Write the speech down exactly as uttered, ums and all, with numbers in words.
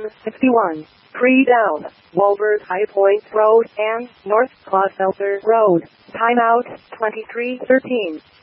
one sixty-one, Pre-Down, Wolvers High Point Road, and North Clauselter Road. Timeout twenty-three thirteen.